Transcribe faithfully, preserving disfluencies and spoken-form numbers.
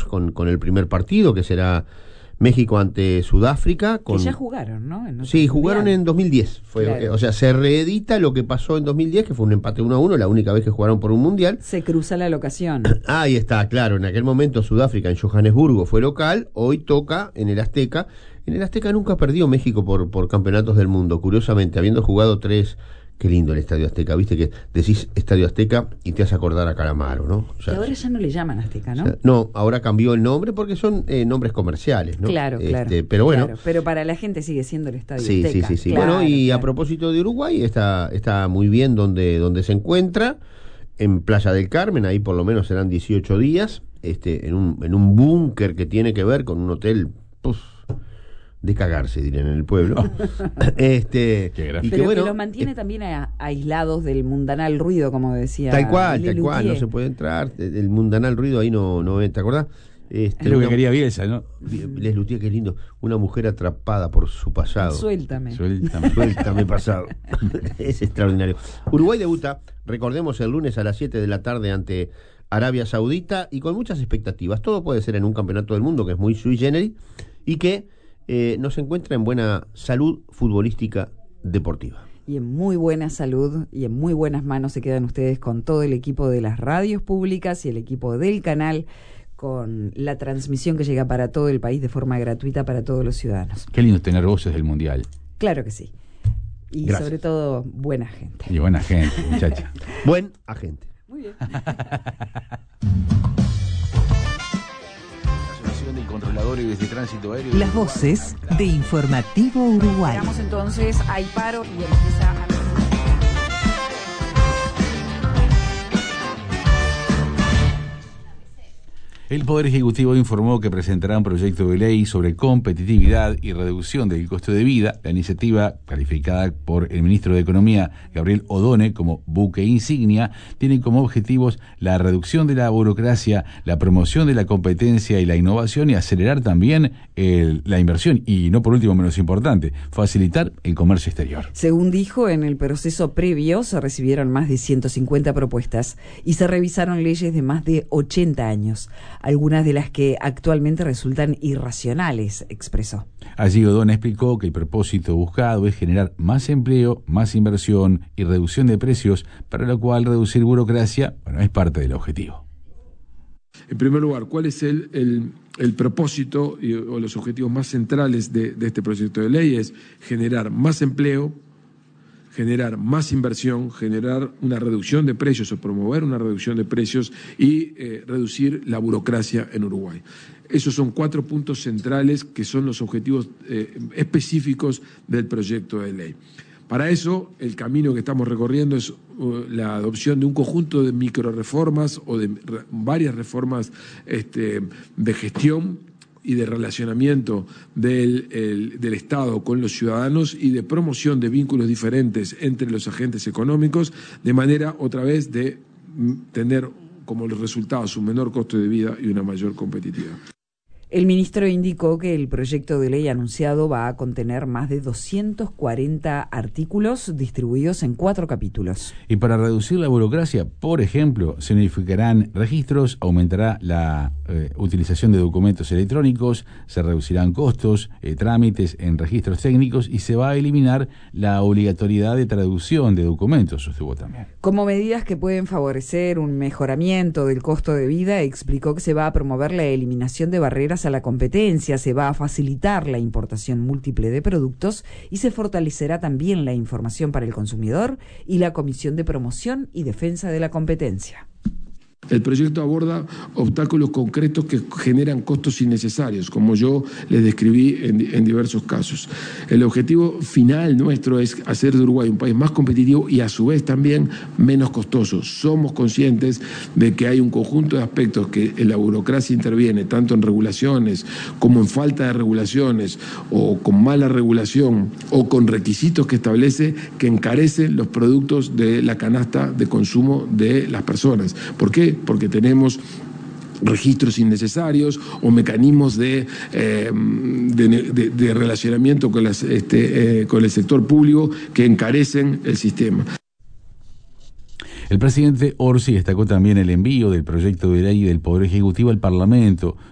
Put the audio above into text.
con, con el primer partido, que será México ante Sudáfrica. Con... Que ya jugaron, ¿no? En sí, jugaron mundial. En dos mil diez. Fue, claro. eh, o sea, se reedita lo que pasó en dos mil diez, que fue un empate uno a uno, la única vez que jugaron por un mundial. Se cruza la locación. Ahí está, claro. En aquel momento Sudáfrica en Johannesburgo fue local, hoy toca en el Azteca. En el Azteca nunca perdió México por, por campeonatos del mundo, curiosamente, habiendo jugado tres. Qué lindo el Estadio Azteca, viste que decís Estadio Azteca y te hace acordar a Calamaro, ¿no? O sea, y ahora ya no le llaman Azteca, ¿no? O sea, no, ahora cambió el nombre porque son eh, nombres comerciales, ¿no? Claro, este, claro. Pero bueno. Claro, pero para la gente sigue siendo el Estadio sí, Azteca. Sí, sí, sí. Claro, bueno, y claro. A propósito de Uruguay, está, está muy bien donde, donde se encuentra, en Playa del Carmen, ahí por lo menos serán dieciocho días, este, en un, en un búnker que tiene que ver con un hotel, pues, de cagarse, dirían en el pueblo. este y que, bueno, que los mantiene eh, también a, aislados del mundanal ruido, como decía. Tal cual, tal cual, no se puede entrar. El mundanal ruido ahí no, no ¿te acordás? Este, es lo una, que quería Bielsa, ¿no? Les Luthier, qué lindo. Una mujer atrapada por su pasado. Suéltame. Suéltame, Suéltame pasado. Es extraordinario. Uruguay debuta, recordemos, el lunes a las siete de la tarde ante Arabia Saudita y con muchas expectativas. Todo puede ser en un campeonato del mundo que es muy sui generis y que Eh, nos encuentra en buena salud futbolística deportiva. Y en muy buena salud y en muy buenas manos se quedan ustedes con todo el equipo de las radios públicas y el equipo del canal, con la transmisión que llega para todo el país de forma gratuita para todos los ciudadanos. Qué lindo tener voces del Mundial. Claro que sí. Y Gracias. Sobre todo, buena gente. Y buena gente, muchacha. Buen agente. Muy bien. De controladores de tránsito aéreo. Las voces de Informativo Uruguay. Llegamos entonces, hay paro y empieza a... El Poder Ejecutivo informó que presentará un proyecto de ley sobre competitividad y reducción del costo de vida. La iniciativa, calificada por el ministro de Economía, Gabriel Odone, como buque insignia, tiene como objetivos la reducción de la burocracia, la promoción de la competencia y la innovación y acelerar también el, la inversión y, no por último menos importante, facilitar el comercio exterior. Según dijo, en el proceso previo se recibieron más de ciento cincuenta propuestas y se revisaron leyes de más de ochenta años. Algunas de las que actualmente resultan irracionales, expresó. Allí Odone explicó que el propósito buscado es generar más empleo, más inversión y reducción de precios, para lo cual reducir burocracia, bueno, es parte del objetivo. En primer lugar, ¿cuál es el, el, el propósito y, o los objetivos más centrales de, de este proyecto de ley? Es generar más empleo, generar más inversión, generar una reducción de precios o promover una reducción de precios y eh, reducir la burocracia en Uruguay. Esos son cuatro puntos centrales que son los objetivos eh, específicos del proyecto de ley. Para eso, el camino que estamos recorriendo es uh, la adopción de un conjunto de microreformas o de re, varias reformas este, de gestión y de relacionamiento del, el, del Estado con los ciudadanos y de promoción de vínculos diferentes entre los agentes económicos, de manera, otra vez, de tener como resultados un menor costo de vida y una mayor competitividad. El ministro indicó que el proyecto de ley anunciado va a contener más de doscientos cuarenta artículos distribuidos en cuatro capítulos. Y para reducir la burocracia, por ejemplo, se unificarán registros, aumentará la eh, utilización de documentos electrónicos, se reducirán costos, eh, trámites en registros técnicos y se va a eliminar la obligatoriedad de traducción de documentos, sostuvo también. Como medidas que pueden favorecer un mejoramiento del costo de vida, explicó que se va a promover la eliminación de barreras a la competencia, se va a facilitar la importación múltiple de productos y se fortalecerá también la información para el consumidor y la Comisión de Promoción y Defensa de la Competencia. El proyecto aborda obstáculos concretos que generan costos innecesarios, como yo les describí en, en diversos casos. El objetivo final nuestro es hacer de Uruguay un país más competitivo y a su vez también menos costoso. Somos conscientes de que hay un conjunto de aspectos que la burocracia interviene, tanto en regulaciones como en falta de regulaciones, o con mala regulación, o con requisitos que establece que encarecen los productos de la canasta de consumo de las personas. ¿Por qué? Porque tenemos registros innecesarios o mecanismos de, eh, de, de, de relacionamiento con, las, este, eh, con el sector público que encarecen el sistema. El presidente Orsi destacó también el envío del proyecto de ley del Poder Ejecutivo al Parlamento.